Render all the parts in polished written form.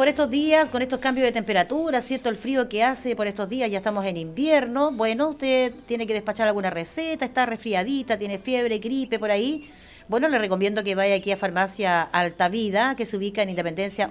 por estos días, con estos cambios de temperatura, ¿cierto? El frío que hace por estos días, ya estamos en invierno. Bueno, usted tiene que despachar alguna receta, está resfriadita, tiene fiebre, gripe por ahí. Bueno, le recomiendo que vaya aquí a Farmacia Alta Vida, que se ubica en Independencia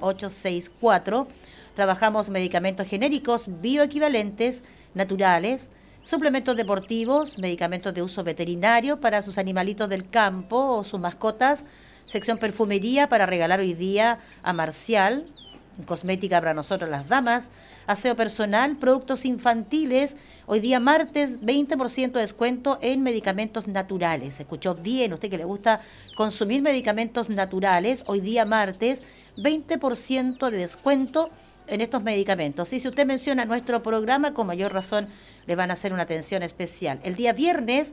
864. Trabajamos medicamentos genéricos, bioequivalentes, naturales, suplementos deportivos, medicamentos de uso veterinario para sus animalitos del campo o sus mascotas, sección perfumería para regalar hoy día a Marcial, cosmética para nosotros las damas, aseo personal, productos infantiles, hoy día martes 20% de descuento en medicamentos naturales. Escuchó bien, usted que le gusta consumir medicamentos naturales, hoy día martes 20% de descuento en estos medicamentos. Y si usted menciona nuestro programa, con mayor razón le van a hacer una atención especial. El día viernes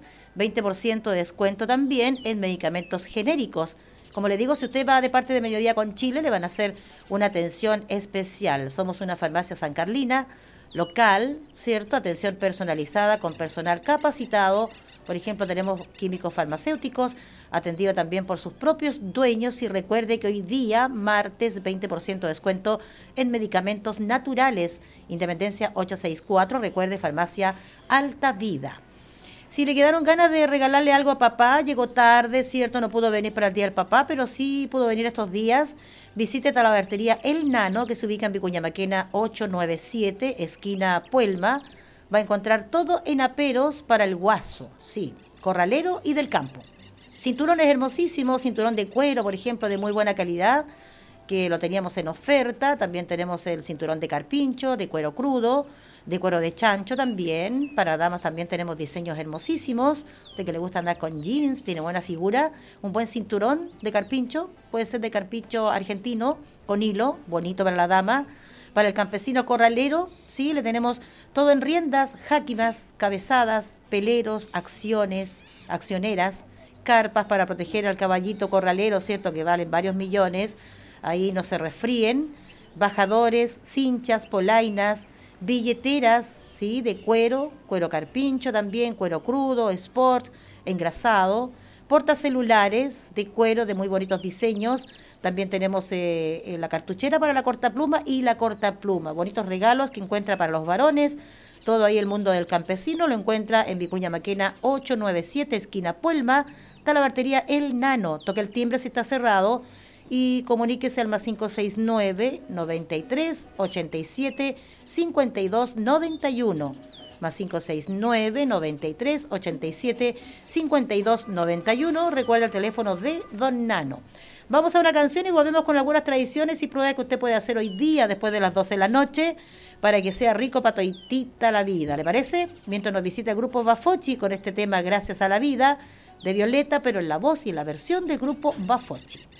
20% de descuento también en medicamentos genéricos. Como le digo, si usted va de parte de Mediodía con Chile, le van a hacer una atención especial. Somos una farmacia San Carlina, local, ¿cierto? Atención personalizada con personal capacitado. Por ejemplo, tenemos químicos farmacéuticos, atendido también por sus propios dueños. Y recuerde que hoy día, martes, 20% de descuento en medicamentos naturales. Independencia 864, recuerde, Farmacia Alta Vida. Si le quedaron ganas de regalarle algo a papá, llegó tarde, ¿cierto? No pudo venir para el Día del Papá, pero sí pudo venir estos días. Visite Talabartería El Nano, que se ubica en Vicuña Maquena 897, esquina Puelma. Va a encontrar todo en aperos para el guaso, sí, corralero y del campo. Cinturones hermosísimos, cinturón de cuero, por ejemplo, de muy buena calidad, que lo teníamos en oferta. También tenemos el cinturón de carpincho, de cuero crudo, de cuero de chancho también. Para damas también tenemos diseños hermosísimos. Usted que le gusta andar con jeans, tiene buena figura, un buen cinturón de carpincho, puede ser de carpincho argentino, con hilo, bonito para la dama. Para el campesino corralero, sí, le tenemos todo en riendas, jáquimas, cabezadas, peleros, accioneras, carpas para proteger al caballito corralero, ¿cierto? Que valen varios millones, ahí no se resfríen, bajadores, cinchas, polainas, billeteras, ¿sí? De cuero, cuero carpincho también, cuero crudo, sport, engrasado, portacelulares de cuero de muy bonitos diseños. También tenemos la cartuchera para la cortapluma y la cortapluma. Bonitos regalos que encuentra para los varones. Todo ahí el mundo del campesino lo encuentra en Vicuña Maquena 897, esquina Puelma. Talabartería El Nano. Toca el timbre si está cerrado y comuníquese al más 569 93 87 52 91. Más 569 93 87 52 91. Recuerda el teléfono de Don Nano. Vamos a una canción y volvemos con algunas tradiciones y pruebas que usted puede hacer hoy día después de las 12 de la noche para que sea rico para toditita la vida. ¿Le parece? Mientras nos visita el grupo Bafochi con este tema Gracias a la Vida de Violeta, pero en la voz y la versión del grupo Bafochi.